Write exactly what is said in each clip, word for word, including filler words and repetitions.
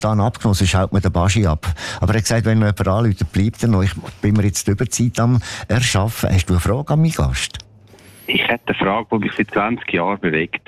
dann abgenommen, sonst haut man den Baschi ab. Aber er hat gesagt, wenn noch jemand anruft, bleibt er noch. Ich bin mir jetzt die Überzeit am Erschaffen. Hast du eine Frage an meinen Gast? Ich hätte eine Frage, die mich seit zwanzig Jahren bewegt.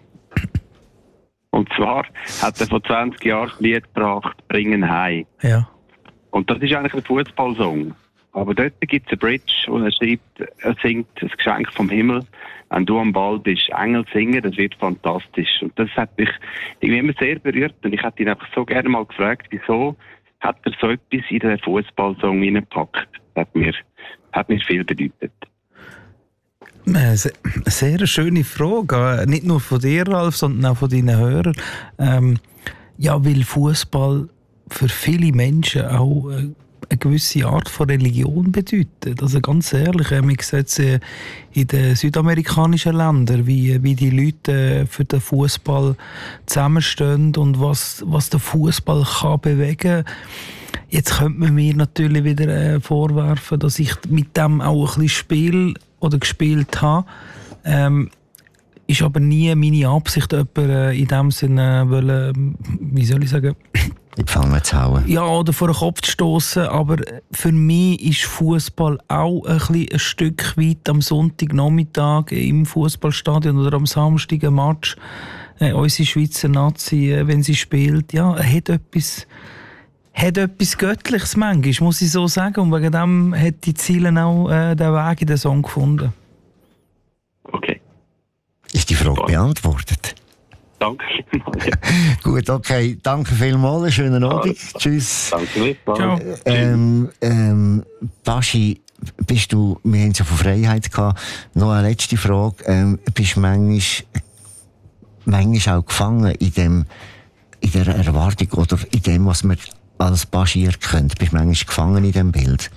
Und zwar hat er vor zwanzig Jahren das Lied gebracht, «Bringen heim». Ja. Und das ist eigentlich ein Fußballsong. Aber dort gibt es eine Bridge, wo er schreibt, er singt das Geschenk vom Himmel. Wenn du am Ball bist, Engel singen, das wird fantastisch. Und das hat mich irgendwie immer sehr berührt. Und ich hätte ihn einfach so gerne mal gefragt, wieso hat er so etwas in den Fußballsong hineingepackt? Das hat mir, hat mir viel bedeutet. Eine sehr schöne Frage. Nicht nur von dir, Ralf, sondern auch von deinen Hörern. Ähm, ja, weil Fußball für viele Menschen auch äh, eine gewisse Art von Religion bedeutet. Also ganz ehrlich, man sieht es in den südamerikanischen Ländern, wie, wie die Leute für den Fußball zusammenstehen und was, was der Fußball kann bewegen. Jetzt könnte man mir natürlich wieder äh, vorwerfen, dass ich mit dem auch ein bisschen spiele oder gespielt habe. Ähm, ist aber nie meine Absicht, jemanden äh, in dem Sinne, wollen, wie soll ich sagen, in die Pfanne zu hauen. Ja, oder vor den Kopf zu stossen. Aber für mich ist Fußball auch ein, bisschen ein Stück weit am Sonntagnachmittag im Fußballstadion oder am Samstag ein Match. Äh, unsere Schweizer Nazi, äh, wenn sie spielt, ja, hat etwas, hat etwas Göttliches manchmal, muss ich so sagen. Und wegen dem hat die Ziele auch äh, den Weg in den Song gefunden. Okay. Ist die Frage beantwortet? Danke vielmals. Ja. Gut, okay. Danke vielmals. Einen schönen Abend. Ja. Tschüss. Danke Ciao. Ähm, ähm, Baschi, bist du, wir haben es ja von Freiheit gehabt, noch eine letzte Frage. Ähm, bist du manchmal, manchmal auch gefangen in dem, in der Erwartung oder in dem, was man als Baschi erkennt? Bist du manchmal gefangen in dem Bild?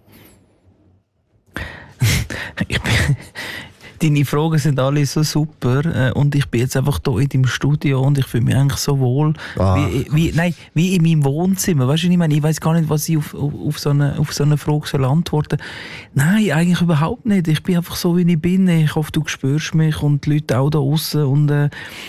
ich bin Deine Fragen sind alle so super äh, und ich bin jetzt einfach hier in deinem Studio und ich fühle mich eigentlich so wohl ah. wie, wie, nein, wie in meinem Wohnzimmer. Weißt du, ich meine, ich weiss gar nicht, was ich auf, auf, auf, so eine, auf so eine Frage soll antworten. Nein, eigentlich überhaupt nicht. Ich bin einfach so, wie ich bin. Ich hoffe, du spürst mich und die Leute auch da draussen und äh,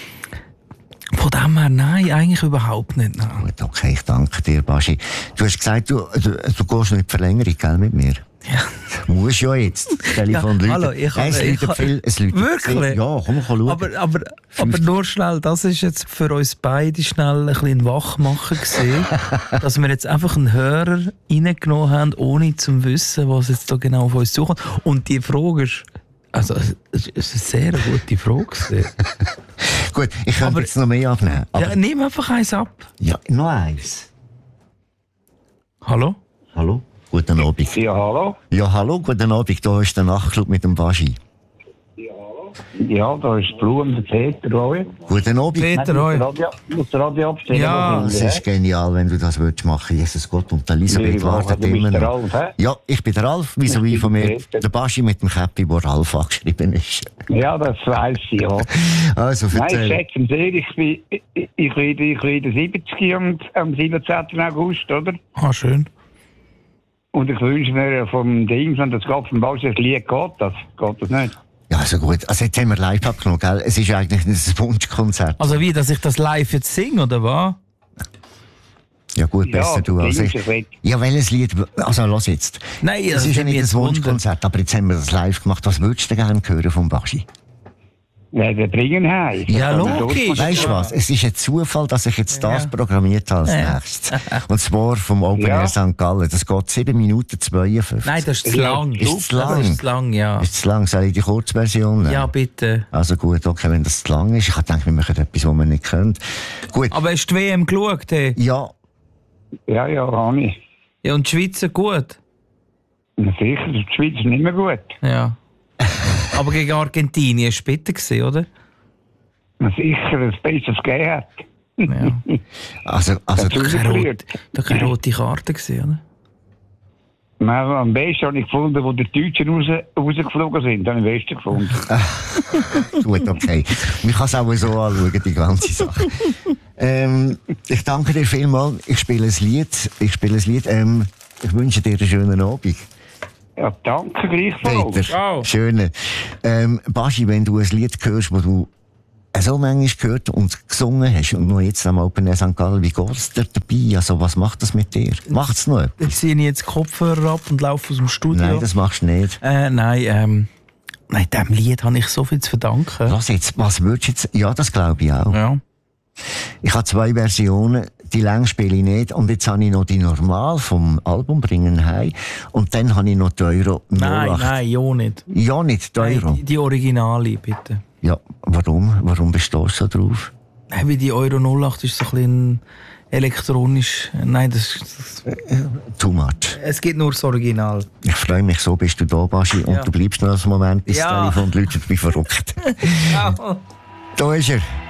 von dem her, nein, eigentlich überhaupt nicht. Nein. Gut, okay, ich danke dir, Baschi. Du hast gesagt, du, du, du gehst nicht die Verlängerung, gell, mit mir? Ja. Du musst ja jetzt. Telefon ja, hallo, ich habe... Es läutet viel, es läutet wirklich? Viel. Ja, komm, komm, schau. Aber, aber, aber nur schnell, das ist jetzt für uns beide schnell ein bisschen Wachmachen gewesen, dass wir jetzt einfach einen Hörer reingenommen haben, ohne zu wissen, was jetzt da genau auf uns zukommt. Und die Frage ist... Also, es ist eine sehr gute Frage. Gut, ich könnte jetzt noch mehr abnehmen. Aber ja, nimm einfach eins ab. Ja, noch eins. Hallo? Hallo? Guten Abend. Ja, hallo? Ja, hallo, guten Abend. Hier ist der Nachtclub mit dem Baschi. Ja, hallo? Ja, da ist Blum, der Peter Roy. Guten Abend. Peter Roy. Du musst das Radio abstellen. Ja, das ist genial, wenn du das willst machen. Jesus Gott, und Elisabeth ja, wartet immer noch. Ralf, ja, ich bin der Ralf, vis-à-vis von mir. Peter. Der Baschi mit dem Käppi, wo Ralf angeschrieben ist. Ja, das weiss ich, ja. Also, nein, ich schätze sehr, ich bin, ich, ich werde ich werde siebzig und am siebenzehnten August, oder? Ah, schön. Und ich wünsche mir vom Ding, wenn das geht, vom Bausch, das Lied geht das. Geht das nicht? Ja, also gut. Also jetzt haben wir live abgenommen, gell? Es ist eigentlich ein Wunschkonzert. Also wie, dass ich das live jetzt singe, oder was? Ja gut, besser ja, du als ich. ich. Ja, welches Lied... Also, lass jetzt. Nein, es ist ja nicht ein Wunschkonzert, aber jetzt haben wir das live gemacht. Was würdest du gerne hören vom Baschi? Ja, wir bringen heim. Ja, logisch. Weißt du was? Es ist ein Zufall, dass ich jetzt das ja. programmiert habe als ja. nächstes. Und zwar vom Open Air ja. Sankt Gallen. Das geht sieben Minuten zweiundfünfzig. Nein, das ist zu lang. Ist es zu lang? Das ist zu lang, ja. Ist zu lang? Soll ich die Kurzversion nehmen? Ja, bitte. Also gut, okay, wenn das zu lang ist. Ich denke, wir machen etwas, was wir nicht können. Gut. Aber hast du die W M geschaut? Hey? Ja. Ja, ja, habe ich. Ja, und die Schweizer gut? Na sicher, die Schweiz ist nicht mehr gut. Ja. Aber gegen Argentinien war es bitter gewesen, oder? Na sicher, das Besseres gegeben hat. Ja. Also, also da keine rote, da keine rote Karte gewesen, oder? Nein, am besten habe ich gefunden, wo die Deutschen raus, rausgeflogen sind. Dann am besten gefunden. Gut, okay. Man kann es auch so anschauen, die ganze Sache. ähm, ich danke dir vielmals. Ich spiele ein Lied. Ich spiele ein Lied. Ähm, ich wünsche dir einen schönen Abend. Ja, danke gleichfalls. Peter, wow. Schöne. Ähm, Baschi, wenn du ein Lied hörst, wo du so manchmal gehört und gesungen hast und noch jetzt am Open Air Sankt Gallen, wie geht es dir dabei? Also, was macht das mit dir? Macht es noch etwas? Jetzt ziehe ich jetzt Kopfhörer ab und laufe aus dem Studio. Nein, das machst du nicht. Äh, nein, ähm, nein, diesem Lied habe ich so viel zu verdanken. Was jetzt? Was würdest du jetzt? Ja, das glaube ich auch. Ja. Ich habe zwei Versionen, die lang spiele ich nicht. Und jetzt habe ich noch die Normal vom Album Bringen heim. Und dann habe ich noch die Euro Nein, null acht. nein, ja nicht. Ja, nicht die Euro. Nein, die, die Originale, bitte. Ja, warum? Warum bestehst du so drauf? Nein, weil die Euro null acht ist so ein bisschen elektronisch. Nein, das, das Too much. es gibt nur das Original. Ich freue mich, so bist du da, Baschi. Und Ja. du bleibst noch einen Moment, bis Ja. das Telefon läutet wie verrückt. Ja. Da ist er.